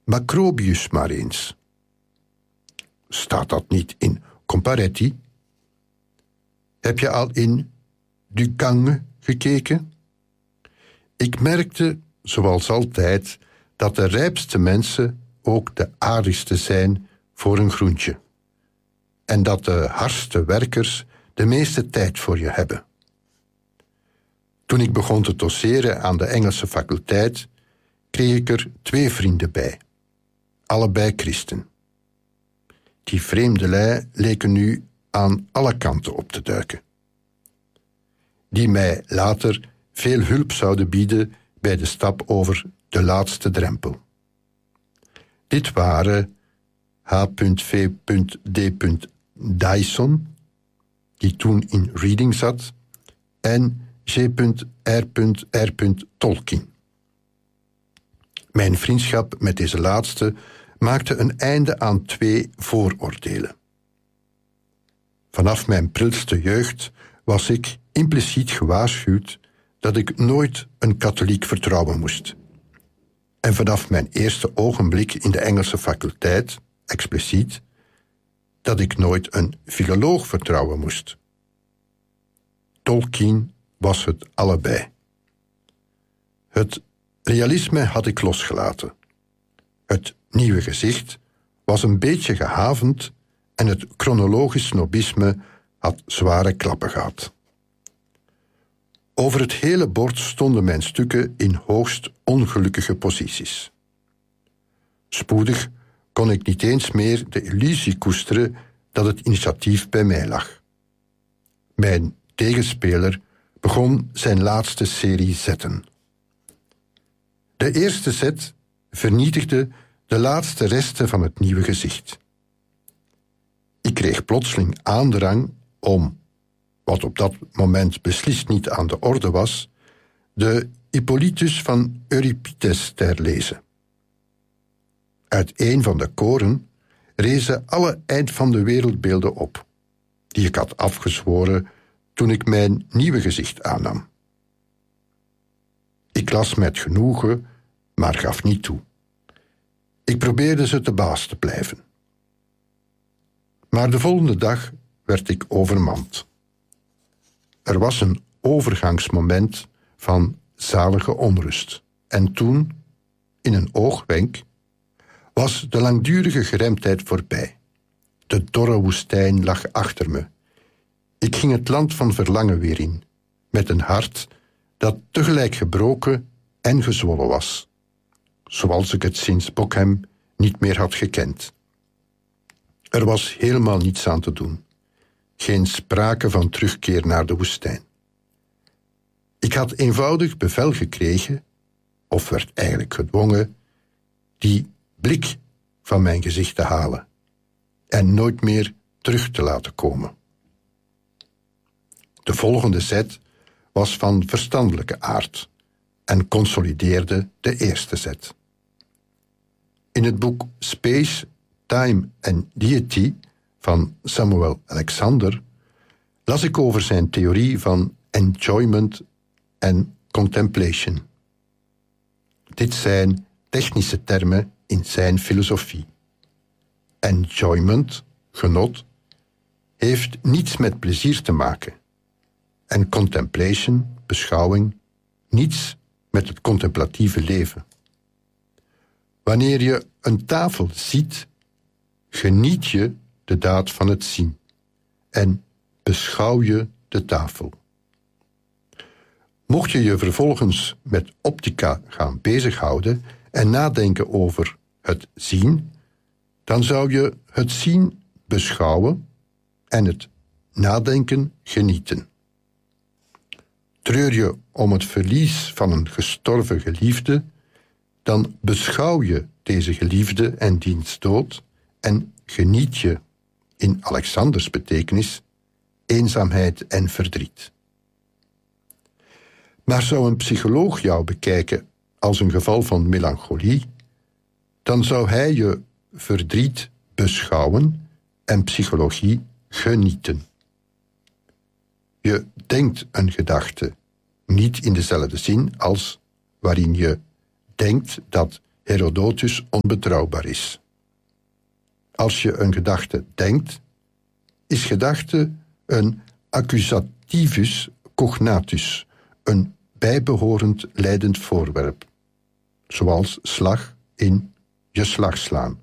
Macrobius maar eens. Staat dat niet in Comparetti? Heb je al in Ducange gekeken? Ik merkte, zoals altijd, dat de rijpste mensen ook de aardigste zijn voor een groentje. En dat de hardste werkers de meeste tijd voor je hebben. Toen ik begon te doseren aan de Engelse faculteit, kreeg ik er 2 vrienden bij. Allebei christen. Die vreemdelui leken nu aan alle kanten op te duiken. Die mij later veel hulp zouden bieden bij de stap over de laatste drempel. Dit waren H.V.D. Dyson, die toen in Reading zat, en G.R.R. Tolkien. Mijn vriendschap met deze laatste maakte een einde aan 2 vooroordelen. Vanaf mijn prilste jeugd was ik impliciet gewaarschuwd dat ik nooit een katholiek vertrouwen moest. En vanaf mijn eerste ogenblik in de Engelse faculteit, expliciet, dat ik nooit een filoloog vertrouwen moest. Tolkien was het allebei. Het realisme had ik losgelaten. Het nieuwe gezicht was een beetje gehavend en het chronologisch snobisme had zware klappen gehad. Over het hele bord stonden mijn stukken in hoogst ongelukkige posities. Spoedig kon ik niet eens meer de illusie koesteren dat het initiatief bij mij lag. Mijn tegenspeler begon zijn laatste serie zetten. De eerste zet vernietigde de laatste resten van het nieuwe gezicht. Ik kreeg plotseling aandrang om, wat op dat moment beslist niet aan de orde was, de Hippolytus van Euripides te herlezen. Uit een van de koren rezen alle eind van de wereldbeelden op, die ik had afgezworen toen ik mijn nieuwe gezicht aannam. Ik las met genoegen, maar gaf niet toe. Ik probeerde ze te baas te blijven. Maar de volgende dag werd ik overmand. Er was een overgangsmoment van zalige onrust. En toen, in een oogwenk, was de langdurige geremdheid voorbij. De dorre woestijn lag achter me. Ik ging het land van verlangen weer in, met een hart dat tegelijk gebroken en gezwollen was, zoals ik het sinds Bockham niet meer had gekend. Er was helemaal niets aan te doen. Geen sprake van terugkeer naar de woestijn. Ik had eenvoudig bevel gekregen, of werd eigenlijk gedwongen, die blik van mijn gezicht te halen en nooit meer terug te laten komen. De volgende zet was van verstandelijke aard en consolideerde de eerste zet. In het boek Space, Time and Deity van Samuel Alexander las ik over zijn theorie van enjoyment en contemplation. Dit zijn technische termen in zijn filosofie. Enjoyment, genot, heeft niets met plezier te maken. En contemplation, beschouwing, niets met het contemplatieve leven. Wanneer je een tafel ziet, geniet je de daad van het zien en beschouw je de tafel. Mocht je je vervolgens met optica gaan bezighouden en nadenken over het zien, dan zou je het zien beschouwen en het nadenken genieten. Treur je om het verlies van een gestorven geliefde, dan beschouw je deze geliefde en diens dood en geniet je, in Alexanders betekenis, eenzaamheid en verdriet. Maar zou een psycholoog jou bekijken als een geval van melancholie, dan zou hij je verdriet beschouwen en psychologie genieten. Je denkt een gedachte niet in dezelfde zin als waarin je denkt dat Herodotus onbetrouwbaar is. Als je een gedachte denkt, is gedachte een accusativus cognatus, een bijbehorend leidend voorwerp, zoals slag in je slag slaan.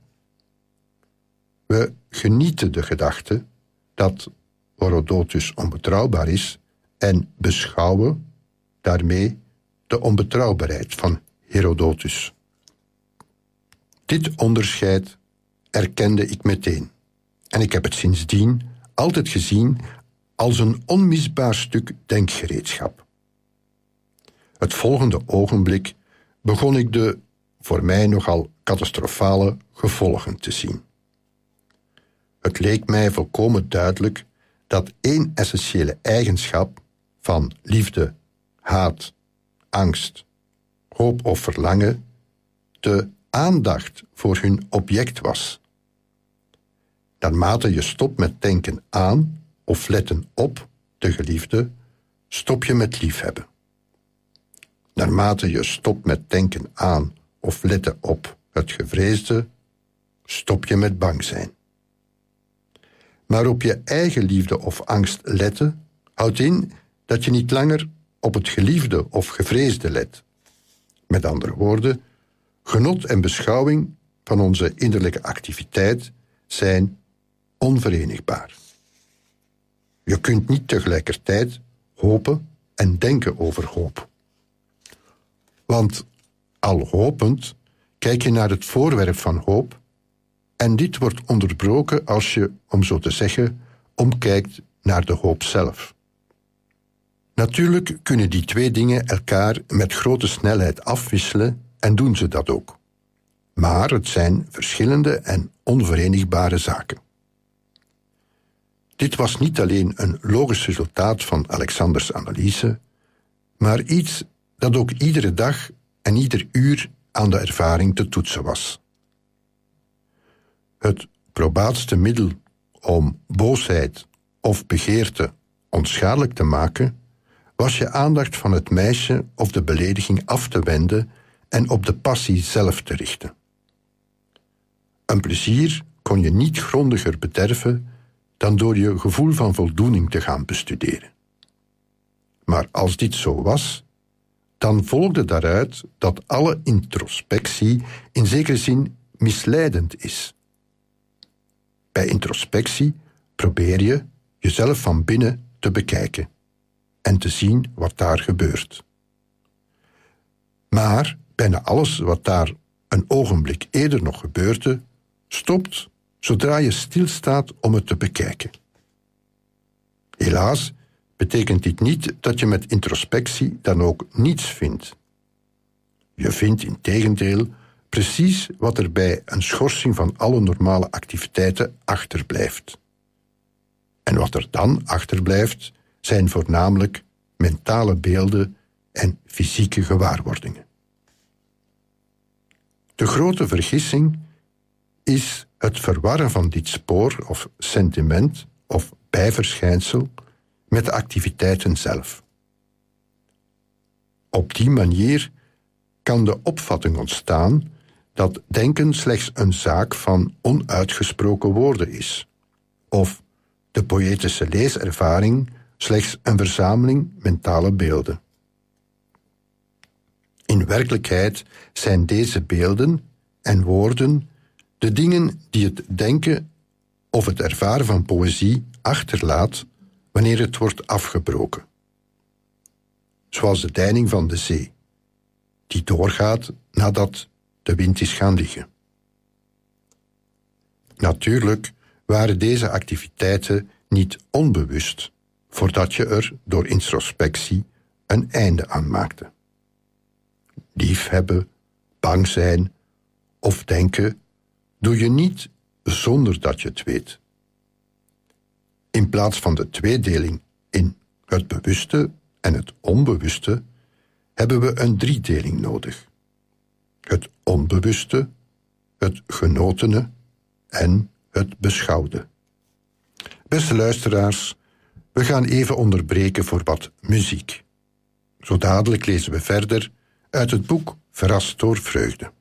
We genieten de gedachte dat Herodotus onbetrouwbaar is en beschouwen daarmee de onbetrouwbaarheid van Herodotus. Dit onderscheid erkende ik meteen en ik heb het sindsdien altijd gezien als een onmisbaar stuk denkgereedschap. Het volgende ogenblik begon ik de voor mij nogal catastrofale gevolgen te zien. Het leek mij volkomen duidelijk dat één essentiële eigenschap van liefde, haat, angst, hoop of verlangen de aandacht voor hun object was. Naarmate je stopt met denken aan of letten op de geliefde, stop je met liefhebben. Naarmate je stopt met denken aan of letten op het gevreesde, stop je met bang zijn. Maar op je eigen liefde of angst letten houdt in dat je niet langer op het geliefde of gevreesde let. Met andere woorden, genot en beschouwing van onze innerlijke activiteit zijn onverenigbaar. Je kunt niet tegelijkertijd hopen en denken over hoop. Want al hopend kijk je naar het voorwerp van hoop en dit wordt onderbroken als je, om zo te zeggen, omkijkt naar de hoop zelf. Natuurlijk kunnen die twee dingen elkaar met grote snelheid afwisselen en doen ze dat ook. Maar het zijn verschillende en onverenigbare zaken. Dit was niet alleen een logisch resultaat van Alexanders analyse, maar iets dat ook iedere dag en ieder uur aan de ervaring te toetsen was. Het probaatste middel om boosheid of begeerte onschadelijk te maken, was je aandacht van het meisje of de belediging af te wenden en op de passie zelf te richten. Een plezier kon je niet grondiger bederven dan door je gevoel van voldoening te gaan bestuderen. Maar als dit zo was, dan volgde daaruit dat alle introspectie in zekere zin misleidend is. Bij introspectie probeer je jezelf van binnen te bekijken en te zien wat daar gebeurt. Maar bijna alles wat daar een ogenblik eerder nog gebeurde, stopt zodra je stilstaat om het te bekijken. Helaas betekent dit niet dat je met introspectie dan ook niets vindt. Je vindt integendeel precies wat er bij een schorsing van alle normale activiteiten achterblijft. En wat er dan achterblijft, zijn voornamelijk mentale beelden en fysieke gewaarwordingen. De grote vergissing is het verwarren van dit spoor of sentiment of bijverschijnsel met de activiteiten zelf. Op die manier kan de opvatting ontstaan dat denken slechts een zaak van onuitgesproken woorden is, of de poëtische leeservaring slechts een verzameling mentale beelden. In werkelijkheid zijn deze beelden en woorden de dingen die het denken of het ervaren van poëzie achterlaat wanneer het wordt afgebroken. Zoals de deining van de zee, die doorgaat nadat de wind is gaan liggen. Natuurlijk waren deze activiteiten niet onbewust, voordat je er door introspectie een einde aan maakte. Liefhebben, bang zijn of denken doe je niet zonder dat je het weet. In plaats van de tweedeling in het bewuste en het onbewuste hebben we een driedeling nodig. Het onbewuste, het genotene en het beschouwde. Beste luisteraars, we gaan even onderbreken voor wat muziek. Zo dadelijk lezen we verder uit het boek Verrast door vreugde.